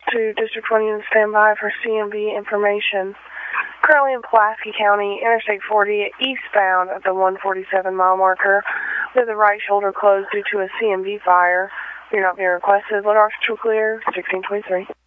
to District 20 and stand by for CMV information. Currently in Pulaski County, Interstate 40 eastbound at the 147-mile marker with the right shoulder closed due to a CMV fire. You're not being requested. Let our clear, 1623.